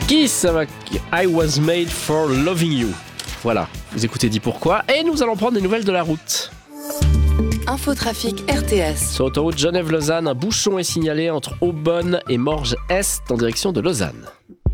Kiss avec I Was Made for Loving You. Voilà, vous écoutez Dis Pourquoi et nous allons prendre des nouvelles de la route. Infotrafic RTS. Sur l'autoroute Genève-Lausanne, un bouchon est signalé entre Aubonne et Morges-Est en direction de Lausanne.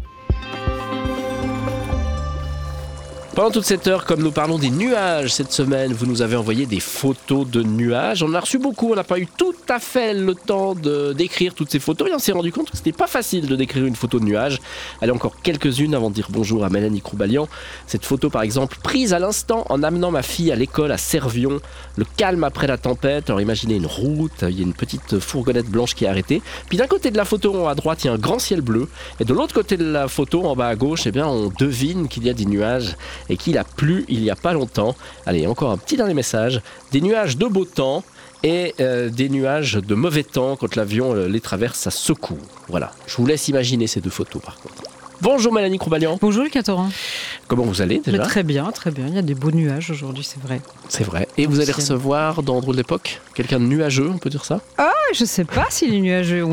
Pendant toute cette heure, comme nous parlons des nuages cette semaine, vous nous avez envoyé des photos de nuages. On en a reçu beaucoup, on n'a pas eu tout à fait le temps de décrire toutes ces photos et on s'est rendu compte que c'était pas facile de décrire une photo de nuage. Allez, encore quelques-unes avant de dire bonjour à Mélanie Croubalian. Cette photo par exemple, prise à l'instant en amenant ma fille à l'école à Servion. Le calme après la tempête, alors imaginez une route, il y a une petite fourgonnette blanche qui est arrêtée. Puis d'un côté de la photo à droite, il y a un grand ciel bleu. Et de l'autre côté de la photo, en bas à gauche, eh bien, on devine qu'il y a des nuages et qu'il a plu il n'y a pas longtemps. Allez, encore un petit dernier message. Des nuages de beau temps et des nuages de mauvais temps quand l'avion les traverse, ça secoue. Voilà, je vous laisse imaginer ces deux photos par contre. Bonjour Mélanie Croubalian. Bonjour Lucas Thorin. Comment vous allez déjà ? Très bien, très bien. Il y a des beaux nuages aujourd'hui, c'est vrai. C'est vrai. Et vous allez recevoir dans Drôle d'époque quelqu'un de nuageux, on peut dire ça ? Ah, je sais pas s'il est nuageux. On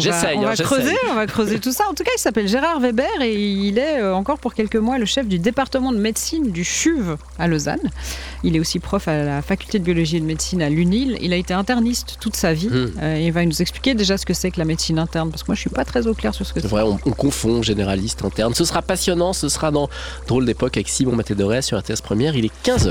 va creuser tout ça. En tout cas, il s'appelle Gérard Weber et il est encore pour quelques mois le chef du département de médecine du CHUV à Lausanne. Il est aussi prof à la faculté de biologie et de médecine à l'UNIL. Il a été interniste toute sa vie. Il va nous expliquer déjà ce que c'est que la médecine interne, parce que moi je suis pas très au clair sur ce que c'est. C'est vrai, on confond généraliste, interne. Ce sera passionnant, ce sera dans Drôle d'époque avec Simon Matédoré sur RTS Première. Il est 15h.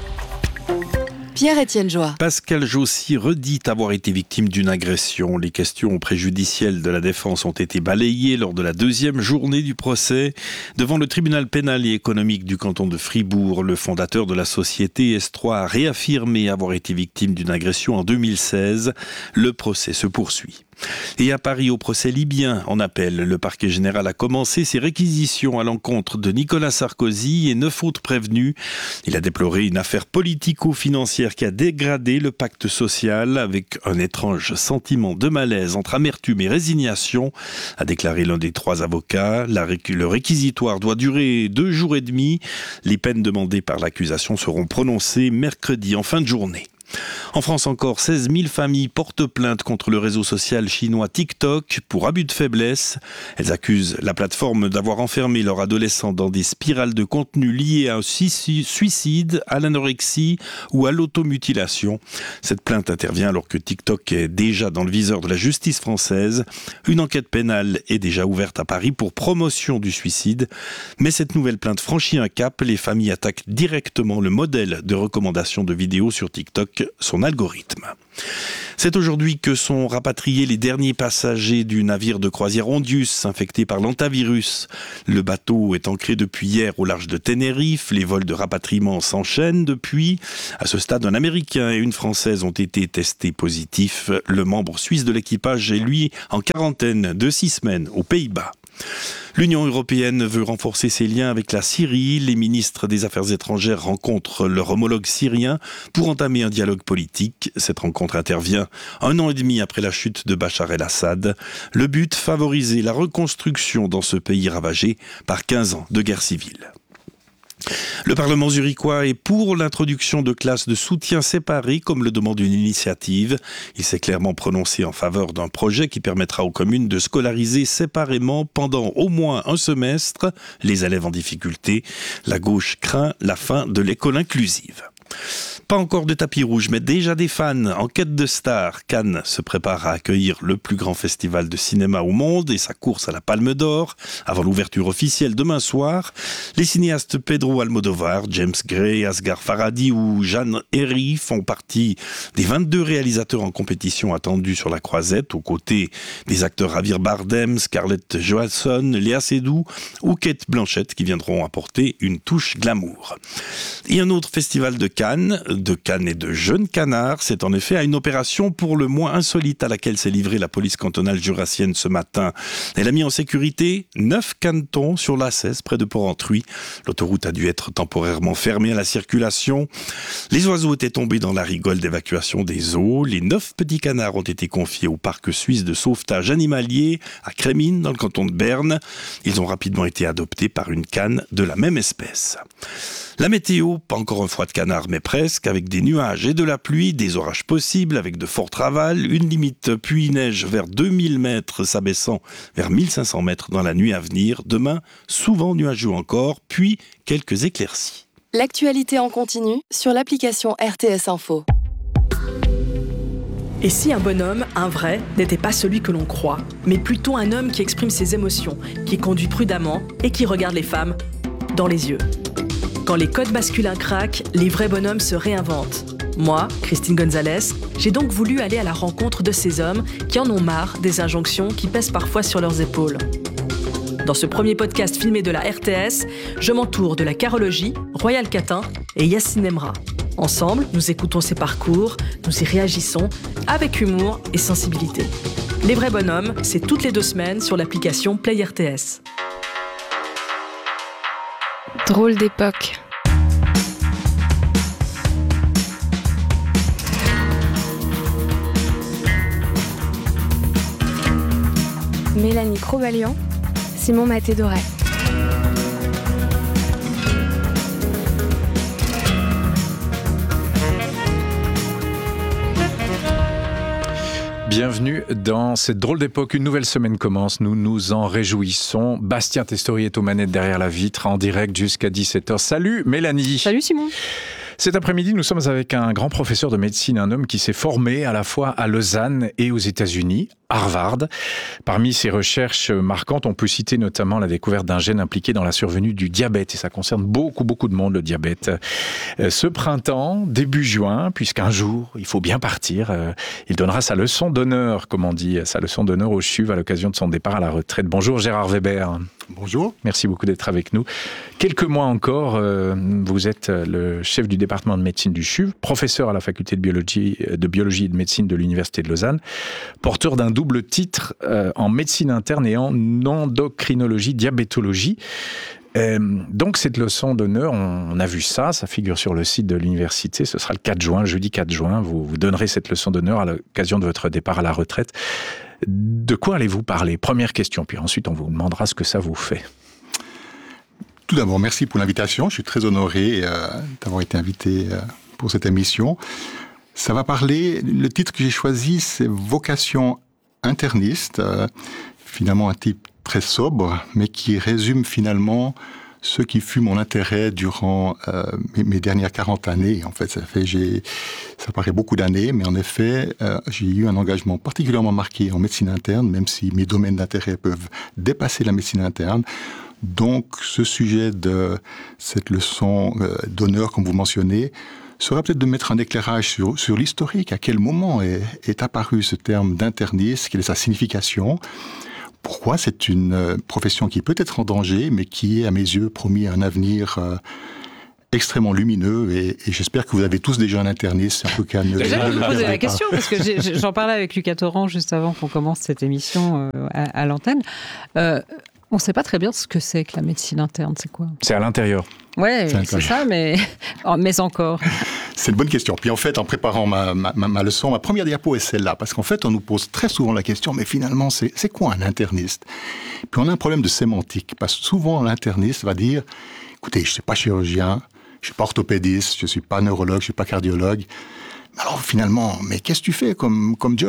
Pierre-Étienne Joie. Pascal Jossy redit avoir été victime d'une agression. Les questions préjudicielles de la défense ont été balayées lors de la deuxième journée du procès. Devant le tribunal pénal et économique du canton de Fribourg, le fondateur de la société S3 a réaffirmé avoir été victime d'une agression en 2016. Le procès se poursuit. Et à Paris, au procès libyen en appel, le parquet général a commencé ses réquisitions à l'encontre de Nicolas Sarkozy et 9 autres prévenus. Il a déploré une affaire politico-financière qui a dégradé le pacte social avec un étrange sentiment de malaise entre amertume et résignation, a déclaré l'un des 3 avocats. Le réquisitoire doit durer 2 jours et demi. Les peines demandées par l'accusation seront prononcées mercredi en fin de journée. En France encore, 16 000 familles portent plainte contre le réseau social chinois TikTok pour abus de faiblesse. Elles accusent la plateforme d'avoir enfermé leurs adolescents dans des spirales de contenu liées à un suicide, à l'anorexie ou à l'automutilation. Cette plainte intervient alors que TikTok est déjà dans le viseur de la justice française. Une enquête pénale est déjà ouverte à Paris pour promotion du suicide. Mais cette nouvelle plainte franchit un cap. Les familles attaquent directement le modèle de recommandation de vidéos sur TikTok, son algorithme. C'est aujourd'hui que sont rapatriés les derniers passagers du navire de croisière Ondius infecté par l'hantavirus. Le bateau est ancré depuis hier au large de Tenerife. Les vols de rapatriement s'enchaînent depuis. À ce stade, un Américain et une Française ont été testés positifs. Le membre suisse de l'équipage est lui en quarantaine de 6 semaines aux Pays-Bas. L'Union européenne veut renforcer ses liens avec la Syrie. Les ministres des Affaires étrangères rencontrent leur homologue syrien pour entamer un dialogue politique. Cette rencontre intervient 1 an et demi après la chute de Bachar el-Assad. Le but, favoriser la reconstruction dans ce pays ravagé par 15 ans de guerre civile. Le Parlement zurichois est pour l'introduction de classes de soutien séparées, comme le demande une initiative. Il s'est clairement prononcé en faveur d'un projet qui permettra aux communes de scolariser séparément pendant au moins un semestre les élèves en difficulté. La gauche craint la fin de l'école inclusive. Pas encore de tapis rouge, mais déjà des fans en quête de stars. Cannes se prépare à accueillir le plus grand festival de cinéma au monde et sa course à la Palme d'Or. Avant l'ouverture officielle demain soir, les cinéastes Pedro Almodóvar, James Gray, Asghar Farhadi ou Jeanne Herry font partie des 22 réalisateurs en compétition attendus sur la croisette, aux côtés des acteurs Javier Bardem, Scarlett Johansson, Léa Seydoux ou Cate Blanchett qui viendront apporter une touche glamour. Et un autre festival de Cannes et de jeunes canards. C'est en effet à une opération pour le moins insolite à laquelle s'est livrée la police cantonale jurassienne ce matin. Elle a mis en sécurité 9 canetons sur l'A16 près de Port-Entruy. L'autoroute a dû être temporairement fermée à la circulation. Les oiseaux étaient tombés dans la rigole d'évacuation des eaux. Les 9 petits canards ont été confiés au parc suisse de sauvetage animalier à Crémines dans le canton de Berne. Ils ont rapidement été adoptés par une canne de la même espèce. La météo, pas encore un froid de canard, mais presque, avec des nuages et de la pluie, des orages possibles, avec de fortes ravales, une limite pluie-neige vers 2000 mètres, s'abaissant vers 1500 mètres dans la nuit à venir. Demain, souvent nuageux encore, puis quelques éclaircies. L'actualité en continu sur l'application RTS Info. Et si un bonhomme, un vrai, n'était pas celui que l'on croit, mais plutôt un homme qui exprime ses émotions, qui conduit prudemment et qui regarde les femmes dans les yeux. Quand les codes masculins craquent, les vrais bonhommes se réinventent. Moi, Christine Gonzalez, j'ai donc voulu aller à la rencontre de ces hommes qui en ont marre des injonctions qui pèsent parfois sur leurs épaules. Dans ce premier podcast filmé de la RTS, je m'entoure de la carologie, Royal Catin et Yacine Emra. Ensemble, nous écoutons ces parcours, nous y réagissons avec humour et sensibilité. Les vrais bonhommes, c'est toutes les 2 semaines sur l'application Play RTS. Drôle d'époque. Mélanie Crobalian, Simon Maté-Doré. Bienvenue dans cette drôle d'époque. Une nouvelle semaine commence, nous nous en réjouissons. Bastien Testori est aux manettes derrière la vitre, en direct jusqu'à 17h. Salut Mélanie. Salut Simon. Cet après-midi, nous sommes avec un grand professeur de médecine, un homme qui s'est formé à la fois à Lausanne et aux États-Unis, Harvard. Parmi ses recherches marquantes, on peut citer notamment la découverte d'un gène impliqué dans la survenue du diabète. Et ça concerne beaucoup de monde, le diabète. Ce printemps, début juin, puisqu'un jour, il faut bien partir, il donnera sa leçon d'honneur, comme on dit, sa leçon d'honneur au CHUV à l'occasion de son départ à la retraite. Bonjour Gérard Weber. Bonjour. Merci beaucoup d'être avec nous. Quelques mois encore, vous êtes le chef du département de médecine du CHUV, professeur à la faculté de biologie et de médecine de l'Université de Lausanne, porteur d'un double titre en médecine interne et en endocrinologie, diabétologie. Donc cette leçon d'honneur, on a vu ça figure sur le site de l'université, ce sera le 4 juin, jeudi 4 juin, vous donnerez cette leçon d'honneur à l'occasion de votre départ à la retraite. De quoi allez-vous parler ? Première question, puis ensuite on vous demandera ce que ça vous fait. Tout d'abord, merci pour l'invitation, je suis très honoré d'avoir été invité pour cette émission. Ça va parler, le titre que j'ai choisi, c'est Vocation interniste, finalement un titre très sobre, mais qui résume finalement ce qui fut mon intérêt durant mes dernières 40 années. En fait, ça paraît beaucoup d'années, mais en effet, j'ai eu un engagement particulièrement marqué en médecine interne, même si mes domaines d'intérêt peuvent dépasser la médecine interne. Donc, ce sujet de cette leçon d'honneur, comme vous mentionnez, sera peut-être de mettre un éclairage sur l'historique. À quel moment est apparu ce terme d'interniste? Quelle est sa signification? Pourquoi c'est une profession qui peut être en danger, mais qui est, à mes yeux, promis un avenir extrêmement lumineux, et j'espère que vous avez tous déjà un interniste, en tout cas. J'allais vous poser la question, parce que j'en parlais avec Lucas Torrent juste avant qu'on commence cette émission à l'antenne. On ne sait pas très bien ce que c'est que la médecine interne, c'est quoi ? C'est à l'intérieur. Ouais, c'est ça, mais encore. C'est une bonne question. Puis en fait, en préparant ma leçon, ma première diapo est celle-là, parce qu'en fait, on nous pose très souvent la question, mais finalement, c'est quoi un interniste ? Puis on a un problème de sémantique, parce que souvent, l'interniste va dire, écoutez, je ne suis pas chirurgien, je ne suis pas orthopédiste, je ne suis pas neurologue, je ne suis pas cardiologue. Alors finalement, mais qu'est-ce que tu fais comme job ?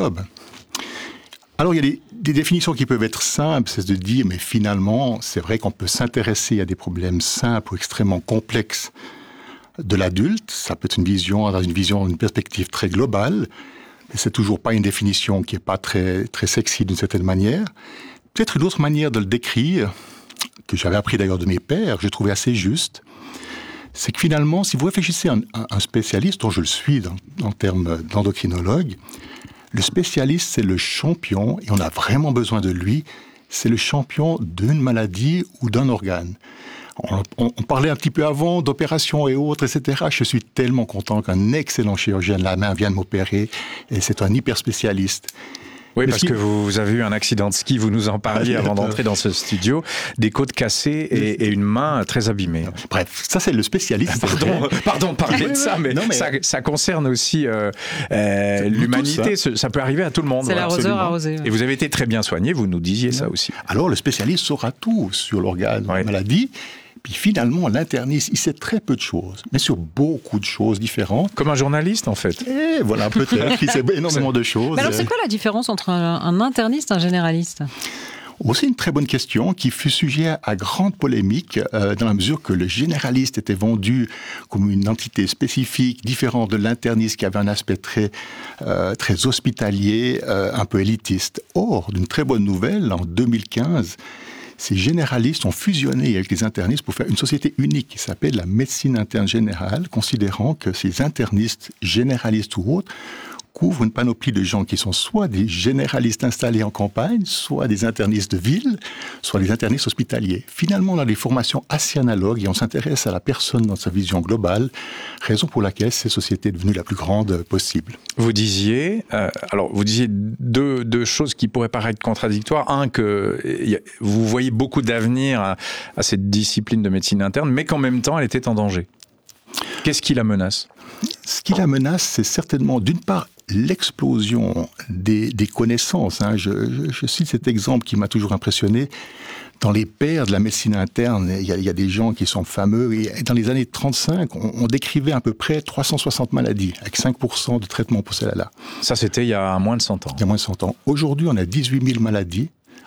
Alors, il y a des définitions qui peuvent être simples, c'est de dire, mais finalement, c'est vrai qu'on peut s'intéresser à des problèmes simples ou extrêmement complexes de l'adulte. Ça peut être une perspective très globale, mais c'est toujours pas une définition qui est pas très, très sexy d'une certaine manière. Peut-être une autre manière de le décrire, que j'avais appris d'ailleurs de mes pairs, que je trouvais assez juste, c'est que finalement, si vous réfléchissez à un spécialiste, dont je le suis en termes d'endocrinologue, le spécialiste, c'est le champion, et on a vraiment besoin de lui, c'est le champion d'une maladie ou d'un organe. On parlait un petit peu avant d'opérations et autres, etc. Je suis tellement content qu'un excellent chirurgien de la main vienne m'opérer, et c'est un hyper spécialiste. Oui, parce que vous avez eu un accident de ski, vous nous en parliez avant d'entrer dans ce studio, des côtes cassées et une main très abîmée. Bref, ça c'est le spécialiste. Pardon de parler de ça, mais ça concerne aussi l'humanité, ça peut arriver à tout le monde. C'est l'arroseur arrosé. Et vous avez été très bien soigné, vous nous disiez ça aussi. Alors le spécialiste saura tout sur l'organe, la maladie, Puis finalement, l'interniste, il sait très peu de choses, mais sur beaucoup de choses différentes. Comme un journaliste, en fait. Et voilà, peut-être, il sait énormément de choses. Mais alors, c'est quoi la différence entre un interniste et un généraliste ? Aussi une très bonne question qui fut sujet à grande polémique dans la mesure que le généraliste était vendu comme une entité spécifique, différente de l'interniste qui avait un aspect très hospitalier, un peu élitiste. Or, d'une très bonne nouvelle, en 2015, ces généralistes ont fusionné avec les internistes pour faire une société unique qui s'appelle la médecine interne générale, considérant que ces internistes, généralistes ou autres, couvrent une panoplie de gens qui sont soit des généralistes installés en campagne, soit des internistes de ville, soit des internistes hospitaliers. Finalement, on a des formations assez analogues et on s'intéresse à la personne dans sa vision globale, raison pour laquelle cette société est devenue la plus grande possible. Vous disiez deux choses qui pourraient paraître contradictoires. Un, que vous voyez beaucoup d'avenir à cette discipline de médecine interne, mais qu'en même temps, elle était en danger. Qu'est-ce qui la menace ? Ce qui la menace, c'est certainement, d'une part, l'explosion des connaissances. Je cite cet exemple qui m'a toujours impressionné. Dans les pères de la médecine interne, il y a des gens qui sont fameux. Et dans les années 35, on décrivait à peu près 360 maladies, avec 5% de traitement pour celles-là. Ça, c'était il y a moins de 100 ans. Il y a moins de 100 ans. Aujourd'hui, on a 18 000 maladies.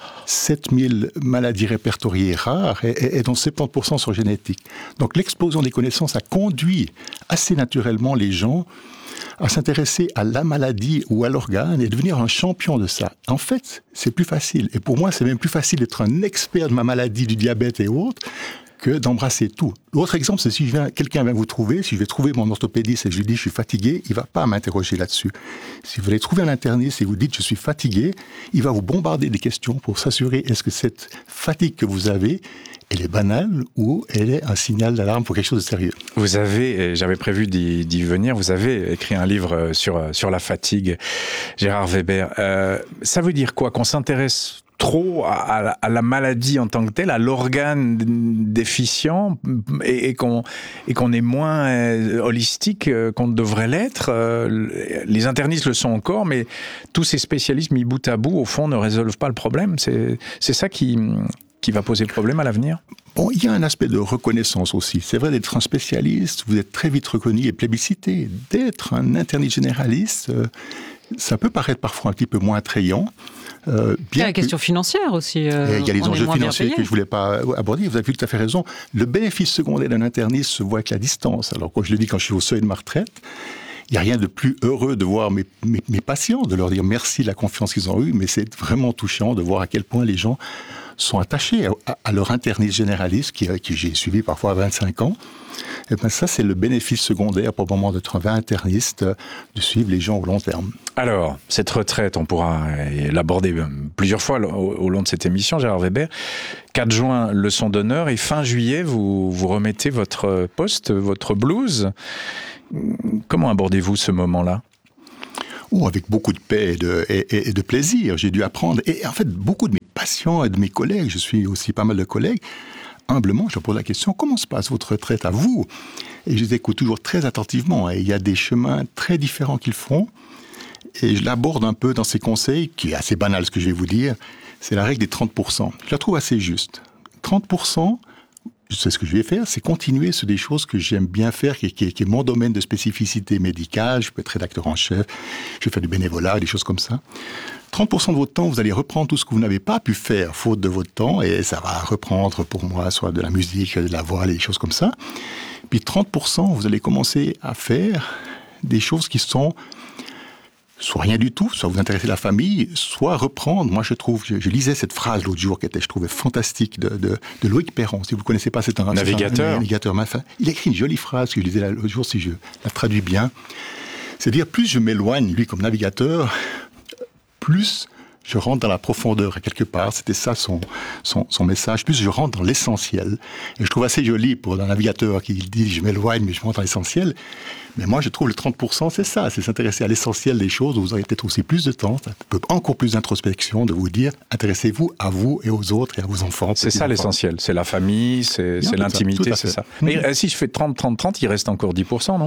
7 000 maladies répertoriées rares et dont 70% sont génétiques. Donc l'explosion des connaissances a conduit assez naturellement les gens à s'intéresser à la maladie ou à l'organe et devenir un champion de ça. En fait, c'est plus facile. Et pour moi, c'est même plus facile d'être un expert de ma maladie, du diabète et autres, que d'embrasser tout. L'autre exemple, c'est si quelqu'un vient vous trouver, si je vais trouver mon orthopédiste et je lui dis je suis fatigué, il ne va pas m'interroger là-dessus. Si vous allez trouver un interniste et vous dites je suis fatigué, il va vous bombarder des questions pour s'assurer est-ce que cette fatigue que vous avez, elle est banale ou elle est un signal d'alarme pour quelque chose de sérieux. Vous avez, j'avais prévu d'y venir, vous avez écrit un livre sur la fatigue, Gérard Weber. Ça veut dire quoi ? Qu'on s'intéresse trop à la maladie en tant que telle, à l'organe déficient et qu'on est moins holistique qu'on ne devrait l'être. Les internistes le sont encore, mais tous ces spécialistes mis bout à bout, au fond, ne résolvent pas le problème. C'est ça qui va poser problème à l'avenir ? Bon, il y a un aspect de reconnaissance aussi. C'est vrai d'être un spécialiste, vous êtes très vite reconnu et plébiscité. D'être un interniste généraliste, ça peut paraître parfois un petit peu moins attrayant. Il y a la question financière aussi. Il y a les enjeux financiers que je ne voulais pas aborder. Vous avez tout à fait raison. Le bénéfice secondaire d'un interniste se voit avec la distance. Alors, quand je le dis, quand je suis au seuil de ma retraite, il n'y a rien de plus heureux de voir mes patients, de leur dire merci de la confiance qu'ils ont eue, mais c'est vraiment touchant de voir à quel point les gens sont attachés à leur interniste généraliste, qui j'ai suivi parfois à 25 ans. Et ben ça, c'est le bénéfice secondaire pour le moment d'être un vrai interniste, de suivre les gens au long terme. Alors, cette retraite, on pourra l'aborder plusieurs fois au long de cette émission, Gérard Weber. 4 juin, leçon d'honneur, et fin juillet, vous remettez votre poste, votre blouse. Comment abordez-vous ce moment-là ? Avec beaucoup de paix et de plaisir. J'ai dû apprendre. Et en fait, beaucoup de mes patients et de mes collègues, je suis aussi pas mal de collègues, humblement, je leur pose la question, comment se passe votre retraite à vous ? Et je les écoute toujours très attentivement. Et il y a des chemins très différents qu'ils font. Et je l'aborde un peu dans ces conseils, qui est assez banal ce que je vais vous dire. C'est la règle des 30%. Je la trouve assez juste. 30%, je sais ce que je vais faire, c'est continuer sur des choses que j'aime bien faire, qui est mon domaine de spécificité médicale. Je peux être rédacteur en chef, je vais faire du bénévolat, des choses comme ça. 30% de votre temps, vous allez reprendre tout ce que vous n'avez pas pu faire, faute de votre temps, et ça va reprendre pour moi soit de la musique, de la voix, des choses comme ça. Puis 30%, vous allez commencer à faire des choses qui sont soit rien du tout, soit vous intéresser à la famille, soit reprendre. Moi, je lisais cette phrase l'autre jour je trouvais fantastique de Loïc Perron. Si vous ne le connaissez pas, c'est un navigateur. Il a écrit une jolie phrase que je lisais l'autre jour, si je la traduis bien. C'est-à-dire, plus je m'éloigne, lui, comme navigateur, plus je rentre dans la profondeur, et quelque part, c'était ça son message, plus je rentre dans l'essentiel. Et je trouve assez joli pour un navigateur qui dit « je m'éloigne, mais je rentre dans l'essentiel ». Mais moi, je trouve le 30%, c'est ça, c'est s'intéresser à l'essentiel des choses, où vous aurez peut-être aussi plus de temps, encore plus d'introspection, de vous dire, intéressez-vous à vous et aux autres et à vos enfants. C'est ça l'essentiel, c'est la famille, c'est l'intimité, c'est ça. Mais si je fais 30-30-30, il reste encore 10%, non ?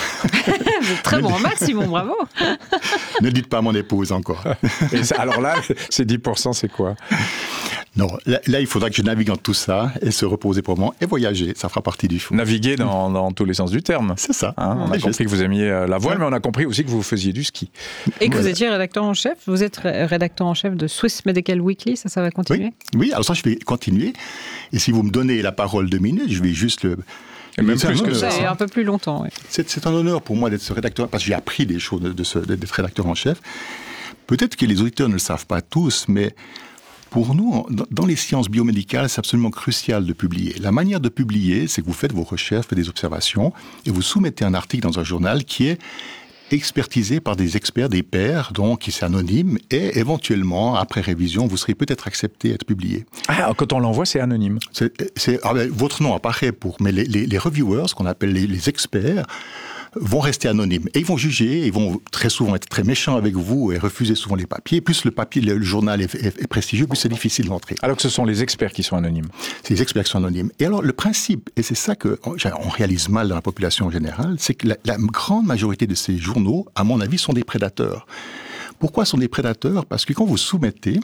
Vous êtes très bon en maths, Simon, bravo. Ne le dites pas à mon épouse encore. Alors là, ces 10%, c'est quoi ? Non, là, il faudra que je navigue dans tout ça et se reposer pour moi et voyager. Ça fera partie du fou. Naviguer dans tous les sens du terme. C'est ça. On a compris que vous aimiez la voile, mais on a compris aussi que vous faisiez du ski. Et que vous étiez rédacteur en chef. Vous êtes rédacteur en chef de Swiss Medical Weekly. Ça va continuer ? Oui, alors ça, je vais continuer. Et si vous me donnez la parole 2 minutes, je vais juste le... Et même plus que ça. C'est un peu plus longtemps, oui. C'est un honneur pour moi d'être ce rédacteur, parce que j'ai appris des choses d'être rédacteur en chef. Peut-être que les auditeurs ne le savent pas tous, mais pour nous, dans les sciences biomédicales, c'est absolument crucial de publier. La manière de publier, c'est que vous faites vos recherches, faites des observations, et vous soumettez un article dans un journal qui est expertisé par des experts, des pairs, donc qui c'est anonyme, et éventuellement, après révision, vous serez peut-être accepté à être publié. Ah, quand on l'envoie, c'est anonyme. Votre nom apparaît mais les reviewers, ce qu'on appelle les experts, vont rester anonymes. Et ils vont juger, ils vont très souvent être très méchants avec vous et refuser souvent les papiers. Plus le papier, le journal est prestigieux, plus c'est difficile d'entrer. Alors que ce sont les experts qui sont anonymes. C'est les experts qui sont anonymes. Et alors, le principe, et c'est ça qu'on réalise mal dans la population en général, c'est que la grande majorité de ces journaux, à mon avis, sont des prédateurs. Pourquoi sont des prédateurs ? Parce que quand vous soumettez,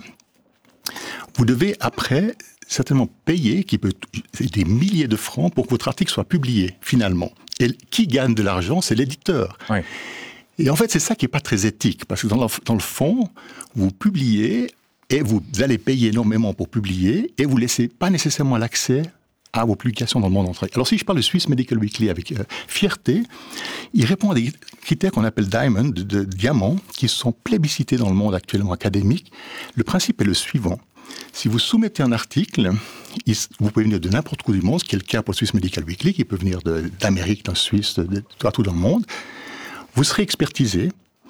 vous devez après certainement payer des milliers de francs pour que votre article soit publié, finalement. Et qui gagne de l'argent, c'est l'éditeur. Oui. Et en fait, c'est ça qui n'est pas très éthique, parce que dans le fond, vous publiez et vous allez payer énormément pour publier et vous ne laissez pas nécessairement l'accès à vos publications dans le monde entier. Alors si je parle de Swiss Medical Weekly avec fierté, il répond à des critères qu'on appelle diamond, de diamants, qui sont plébiscités dans le monde actuellement académique. Le principe est le suivant. Si vous soumettez un article, vous pouvez venir de n'importe où du monde, ce qui est le cas pour Swiss Medical Weekly, qui peut venir d'Amérique, d'un Suisse, partout dans le monde. Vous serez expertisé.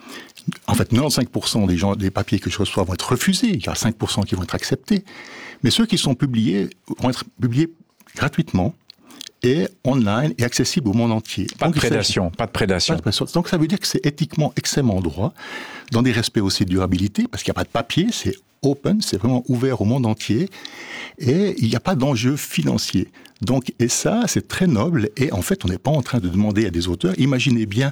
En fait, 95% des papiers que je reçois vont être refusés. Il y a 5% qui vont être acceptés. Mais ceux qui sont publiés vont être publiés gratuitement et online et accessibles au monde entier. Pas de prédation. Donc ça veut dire que c'est éthiquement extrêmement droit, dans des respects aussi de durabilité, parce qu'il n'y a pas de papier, c'est open, c'est vraiment ouvert au monde entier, et il n'y a pas d'enjeu financier. Donc, et ça, c'est très noble, et en fait, on n'est pas en train de demander à des auteurs, imaginez bien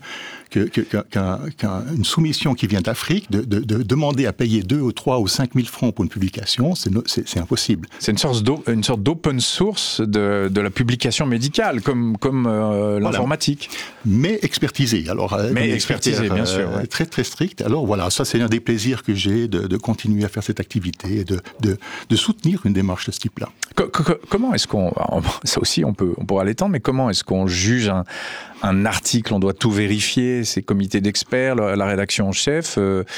qu'une soumission qui vient d'Afrique, de demander à payer 2 ou 3 ou 5 000 francs pour une publication, c'est impossible. C'est une sorte d'open source de la publication médicale, comme l'informatique. Mais expertisée. Mais expertisée, bien sûr. Ouais. Très, très stricte. Alors voilà, ça c'est un des plaisirs que j'ai de continuer à faire cette activité et de soutenir une démarche de ce type-là. Comment est-ce qu'on... Ça aussi, on pourra l'étendre, mais comment est-ce qu'on juge un article ? On doit tout vérifier, ces comités d'experts, la rédaction en chef.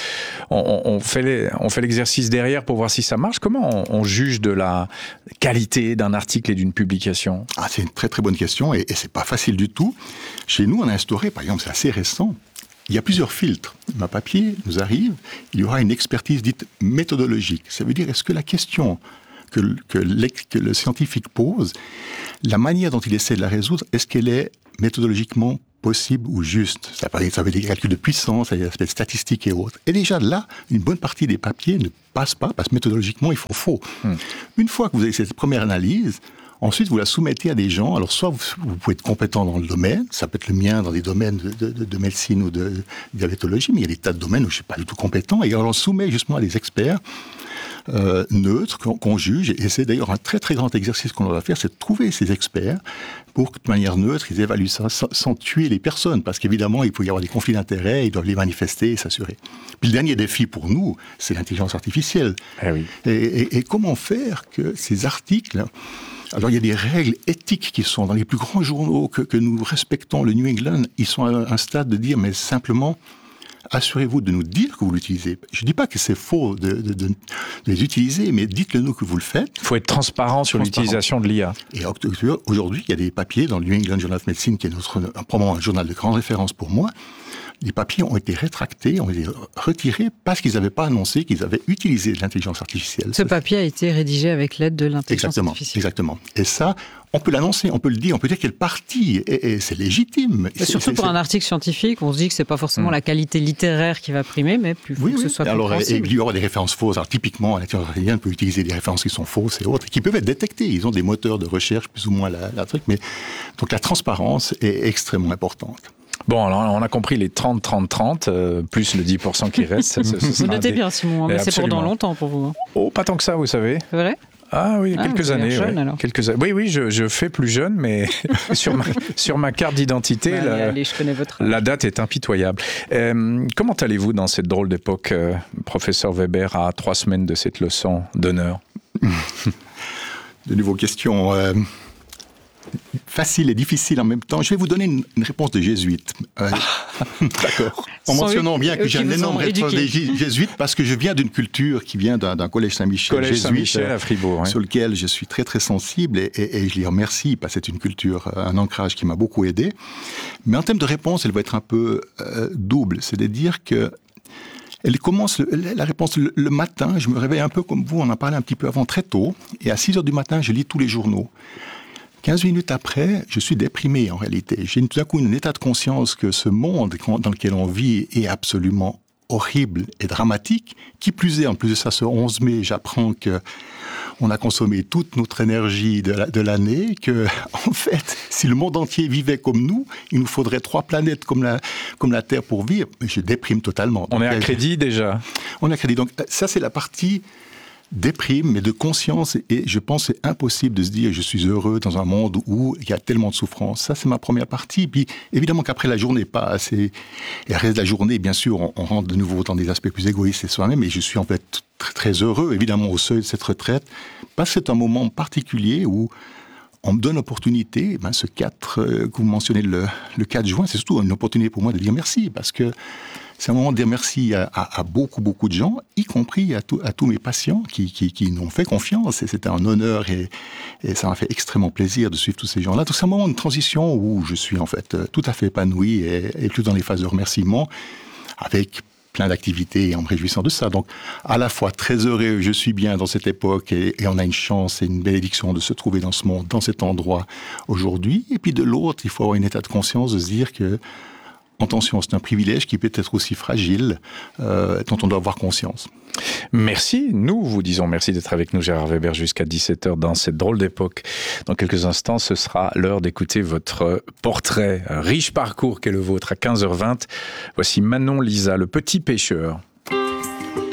On fait l'exercice derrière pour voir si ça marche. Comment on juge de la qualité d'un article et d'une publication ? C'est une très très bonne question et c'est pas facile du tout. Chez nous, on a instauré, par exemple, c'est assez récent, il y a plusieurs filtres. Un papier nous arrive, il y aura une expertise dite méthodologique. Ça veut dire, est-ce que la question que le scientifique pose, la manière dont il essaie de la résoudre, est-ce qu'elle est méthodologiquement possible ou juste ? Ça veut dire des calculs de puissance, des aspects statistiques et autres. Et déjà là, une bonne partie des papiers ne passent pas, parce que méthodologiquement, ils font faux. Une fois que vous avez cette première analyse, ensuite, vous la soumettez à des gens. Alors, soit vous pouvez être compétent dans le domaine, ça peut être le mien dans des domaines de médecine ou de diabétologie, mais il y a des tas de domaines où je ne suis pas du tout compétent. Et alors, on soumet justement à des experts neutres qu'on juge. Et c'est d'ailleurs un très, très grand exercice qu'on doit faire, c'est de trouver ces experts pour que, de manière neutre, ils évaluent ça sans tuer les personnes. Parce qu'évidemment, il peut y avoir des conflits d'intérêts, ils doivent les manifester et s'assurer. Puis le dernier défi pour nous, c'est l'intelligence artificielle. Ah oui. Et comment faire que ces articles... Alors, il y a des règles éthiques qui sont dans les plus grands journaux que nous respectons. Le New England, ils sont à un stade de dire, mais simplement, assurez-vous de nous dire que vous l'utilisez. Je ne dis pas que c'est faux de les utiliser, mais dites-le nous que vous le faites. Il faut être transparent sur l'utilisation de l'IA. Et aujourd'hui, il y a des papiers dans le New England Journal of Medicine, qui est probablement un journal de grande référence pour moi. Les papiers ont été rétractés, ont été retirés parce qu'ils n'avaient pas annoncé qu'ils avaient utilisé de l'intelligence artificielle. Ce papier a été rédigé avec l'aide de l'intelligence artificielle. Exactement. Et ça, on peut l'annoncer, on peut le dire, on peut dire quelle partie, et c'est légitime. Surtout pour un article scientifique, on se dit que ce n'est pas forcément la qualité littéraire qui va primer, mais plus faut que ce soit compréhensible. Il y aura des références fausses. Alors, typiquement, l'intelligence artificielle peut utiliser des références qui sont fausses et autres, qui peuvent être détectées. Ils ont des moteurs de recherche, plus ou moins la truc. Mais donc, la transparence est extrêmement importante. Bon, alors on a compris les 30-30-30, plus le 10% qui reste. Vous notez bien, Simon, mais c'est pour dans longtemps pour vous. Oh, pas tant que ça, vous savez. C'est vrai ? Ah oui, quelques années. Jeune, alors. Oui, je fais plus jeune, mais sur ma carte d'identité, je connais votre âge. La date est impitoyable. Comment allez-vous dans cette drôle d'époque, professeur Weber, à 3 semaines de cette leçon d'honneur? De nouveau question facile et difficile en même temps. Je vais vous donner une réponse de jésuite. D'accord. En mentionnant bien que j'ai un énorme référent des jésuites parce que je viens d'une culture qui vient d'un collège Saint-Michel jésuite à Fribourg, sur lequel je suis très très sensible et je les remercie parce que c'est une culture, un ancrage qui m'a beaucoup aidé. Mais en termes de réponse, elle va être un peu double. C'est-à-dire que elle commence la réponse le matin. Je me réveille un peu comme vous, on en parlait un petit peu avant, très tôt. Et à 6 heures du matin, je lis tous les journaux. 15 minutes après, je suis déprimé en réalité. J'ai tout d'un coup un état de conscience que ce monde dans lequel on vit est absolument horrible et dramatique. Qui plus est, en plus de ça, ce 11 mai, j'apprends qu'on a consommé toute notre énergie de l'année, que, en fait, si le monde entier vivait comme nous, il nous faudrait 3 planètes comme la Terre pour vivre. Je déprime totalement. On est à crédit déjà. On est à crédit. Donc ça, c'est la partie déprime, mais de conscience, et je pense que c'est impossible de se dire je suis heureux dans un monde où il y a tellement de souffrance. Ça, c'est ma première partie. Puis évidemment qu'après la journée passe, et le reste de la journée, bien sûr, on rentre de nouveau dans des aspects plus égoïstes et soi-même, et je suis en fait très, très heureux, évidemment, au seuil de cette retraite, parce que c'est un moment particulier où on me donne l'opportunité, ce 4, que vous mentionnez le 4 juin, c'est surtout une opportunité pour moi de dire merci, parce que c'est un moment de dire merci à beaucoup, beaucoup de gens, y compris à tous mes patients qui m'ont fait confiance. Et c'était un honneur et ça m'a fait extrêmement plaisir de suivre tous ces gens-là. Donc c'est un moment de transition où je suis en fait tout à fait épanoui et plus dans les phases de remerciement, avec plein d'activités et en me réjouissant de ça. Donc à la fois très heureux, je suis bien dans cette époque et on a une chance et une bénédiction de se trouver dans ce monde, dans cet endroit aujourd'hui. Et puis de l'autre, il faut avoir un état de conscience de se dire que attention, c'est un privilège qui peut être aussi fragile, dont on doit avoir conscience. Merci. Nous vous disons merci d'être avec nous, Gérard Weber, jusqu'à 17h dans cette drôle d'époque. Dans quelques instants, ce sera l'heure d'écouter votre portrait, un riche parcours qu'est le vôtre à 15h20. Voici Manon Lisa, le petit pêcheur.